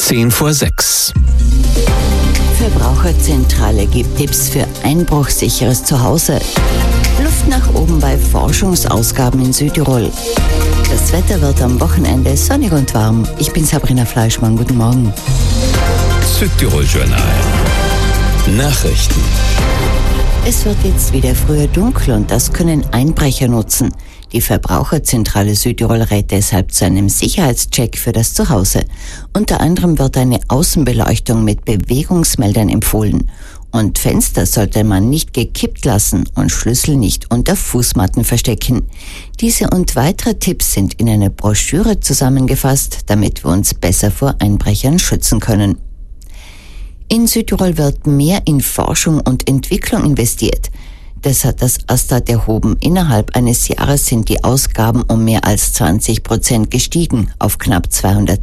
5:10 Verbraucherzentrale gibt Tipps für einbruchsicheres Zuhause. Luft nach oben bei Forschungsausgaben in Südtirol. Das Wetter wird am Wochenende sonnig und warm. Ich bin Sabrina Fleischmann. Guten Morgen. Südtirol Journal. Nachrichten. Es wird jetzt wieder früher dunkel und das können Einbrecher nutzen. Die Verbraucherzentrale Südtirol rät deshalb zu einem Sicherheitscheck für das Zuhause. Unter anderem wird eine Außenbeleuchtung mit Bewegungsmeldern empfohlen. Und Fenster sollte man nicht gekippt lassen und Schlüssel nicht unter Fußmatten verstecken. Diese und weitere Tipps sind in einer Broschüre zusammengefasst, damit wir uns besser vor Einbrechern schützen können. In Südtirol wird mehr in Forschung und Entwicklung investiert. Das hat das Astat erhoben. Innerhalb eines Jahres sind die Ausgaben um mehr als 20% gestiegen auf knapp 200